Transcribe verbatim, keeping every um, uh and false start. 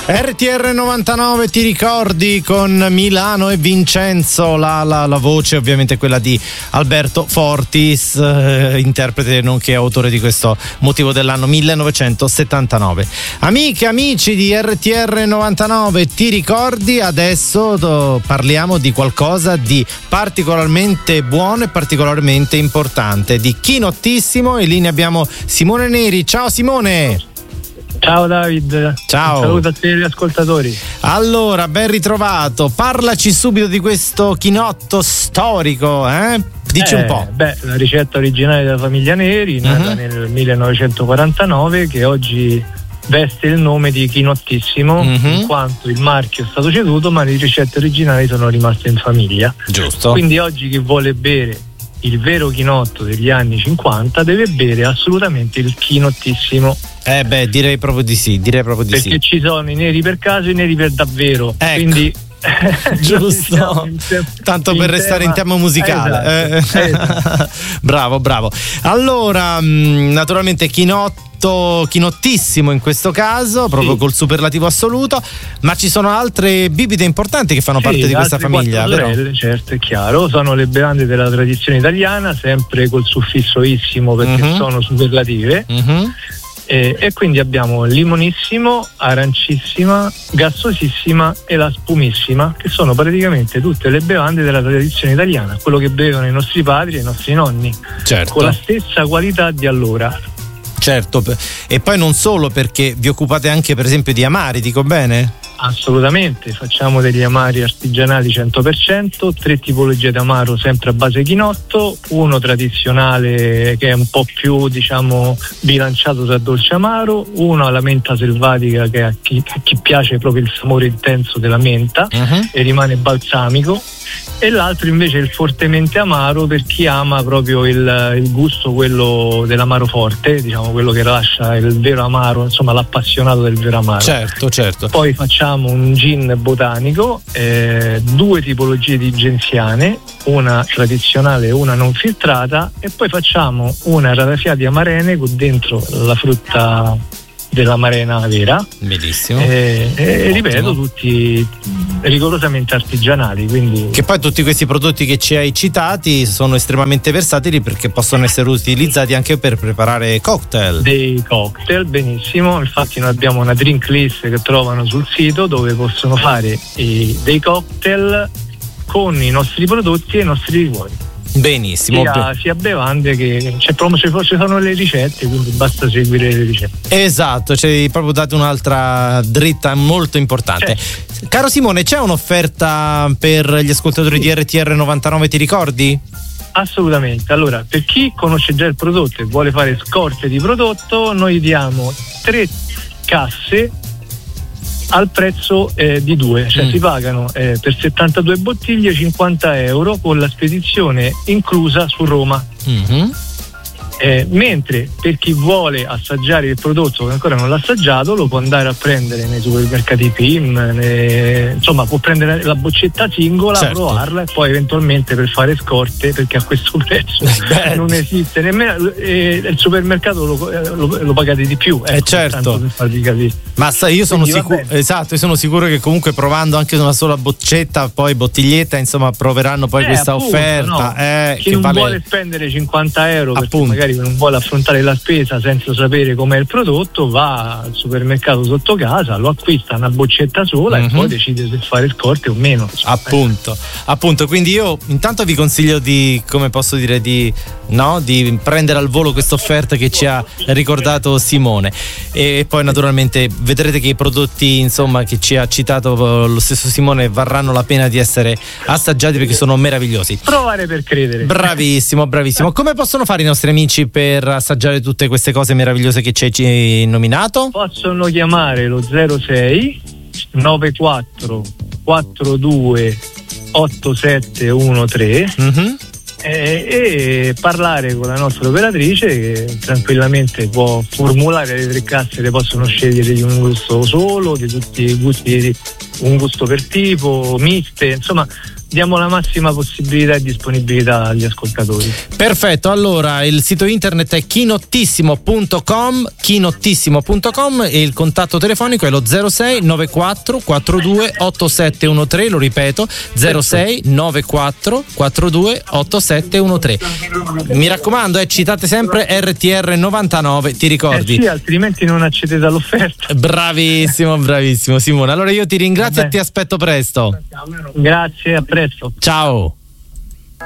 R T R novantanove, ti ricordi, con Milano e Vincenzo, la, la, la voce ovviamente è quella di Alberto Fortis, eh, interprete nonché autore di questo Motivo dell'anno millenovecentosettantanove. Amiche, amici di R T R novantanove, ti ricordi, adesso do, parliamo di qualcosa di particolarmente buono e particolarmente importante, di Chinottissimo. In linea abbiamo Simone Neri. Ciao Simone. Ciao David. Ciao. Un saluto a te e agli ascoltatori. Allora, ben ritrovato. Parlaci subito di questo chinotto storico, eh? Dici eh, un po'. Beh, la ricetta originale della famiglia Neri, nata uh-huh. nel millenovecentoquarantanove, che oggi veste il nome di Chinottissimo, uh-huh. in quanto il marchio è stato ceduto, ma le ricette originali sono rimaste in famiglia. Giusto. Quindi oggi chi vuole bere il vero chinotto degli anni cinquanta deve bere assolutamente il Chinottissimo. Eh beh, direi proprio di sì, direi proprio di perché sì. ci sono i neri per caso e i neri per davvero. Ecco. Quindi giusto, te- tanto per restare tema. in tema musicale. Esatto, eh. esatto. Bravo, bravo. Allora, naturalmente chinotto, chinottissimo in questo caso, proprio sì. col superlativo assoluto, ma ci sono altre bibite importanti che fanno sì, parte di questa famiglia, vero? Sorelle, certo, è chiaro, sono le bevande della tradizione italiana, sempre col suffisso issimo perché uh-huh. sono superlative. Uh-huh. E, e quindi abbiamo limonissimo, arancissima, gassosissima e la spumissima, che sono praticamente tutte le bevande della tradizione italiana, quello che bevono i nostri padri e i nostri nonni, certo. con la stessa qualità di allora. Certo, e poi non solo, perché vi occupate anche per esempio di amari, dico bene? Assolutamente, facciamo degli amari artigianali cento per cento, tre tipologie di amaro sempre a base chinotto, uno tradizionale che è un po' più, diciamo, bilanciato tra dolce e amaro, uno alla menta selvatica che a chi, a chi piace proprio il sapore intenso della menta uh-huh. e rimane balsamico, e l'altro invece è il fortemente amaro per chi ama proprio il, il gusto, quello dell'amaro forte, diciamo quello che lascia il vero amaro, insomma l'appassionato del vero amaro. Certo, certo. Poi facciamo un gin botanico, eh, due tipologie di genziane, una tradizionale e una non filtrata, e poi facciamo una ratafiati amarene con dentro la frutta dell'amarena vera. Bellissimo. E, e ripeto, tutti rigorosamente artigianali, quindi che poi tutti questi prodotti che ci hai citati sono estremamente versatili perché possono essere utilizzati anche per preparare cocktail. Dei cocktail, benissimo. Infatti noi abbiamo una drink list che trovano sul sito dove possono fare i, dei cocktail con i nostri prodotti e i nostri liquori. Benissimo, sia, sia bevande che c'è proprio, ci sono le ricette, quindi basta seguire le ricette. Esatto, ci hai proprio dato un'altra dritta molto importante. C'è. Caro Simone, c'è un'offerta per gli ascoltatori sì. di R T R novantanove, ti ricordi? Assolutamente. Allora, per chi conosce già il prodotto e vuole fare scorte di prodotto, noi diamo tre casse al prezzo eh, di due, cioè mm. si pagano eh, per settantadue bottiglie cinquanta euro con la spedizione inclusa su Roma. Mm-hmm. Eh, mentre per chi vuole assaggiare il prodotto che ancora non l'ha assaggiato lo può andare a prendere nei supermercati P I M, ne, insomma può prendere la boccetta singola, certo. provarla e poi eventualmente per fare scorte, perché a questo prezzo non esiste nemmeno eh, il supermercato lo, lo, lo pagate di più, ecco, eh certo, per farvi capire. Ma sai, io sono sicuro, esatto, io sono sicuro che comunque provando anche una sola boccetta, poi bottiglietta, insomma proveranno poi eh, questa appunto, offerta. No. Eh, chi che non vale... vuole spendere cinquanta euro perché appunto. magari non vuole affrontare la spesa senza sapere com'è il prodotto, va al supermercato sotto casa, lo acquista una boccetta sola mm-hmm. e poi decide se fare scorte o meno. Appunto, eh. appunto, quindi io intanto vi consiglio di, come posso dire, di, no, di prendere al volo questa offerta che ci ha ricordato Simone, e poi naturalmente vedrete che i prodotti, insomma, che ci ha citato lo stesso Simone varranno la pena di essere assaggiati perché sono meravigliosi. Provare per credere. Bravissimo, bravissimo. Come possono fare i nostri amici per assaggiare tutte queste cose meravigliose che ci hai nominato? Possono chiamare lo zero sei nove quattro quattro due otto sette uno tre mm-hmm. e, e parlare con la nostra operatrice che tranquillamente può formulare le tre casse, le possono scegliere di un gusto solo, di tutti i gusti, un gusto per tipo, miste, insomma diamo la massima possibilità e disponibilità agli ascoltatori. Perfetto, allora il sito internet è chinottissimo punto com, chinottissimo punto com e il contatto telefonico è lo zero sei nove quattro quattro due otto sette uno tre, lo ripeto zero sei nove quattro quattro due otto sette uno tre. Mi raccomando, eh, citate sempre R T R novantanove, ti ricordi? Eh sì, altrimenti non accedete all'offerta. Bravissimo, bravissimo Simone. Allora io ti ringrazio e ti aspetto presto. Grazie, a presto. Ciao.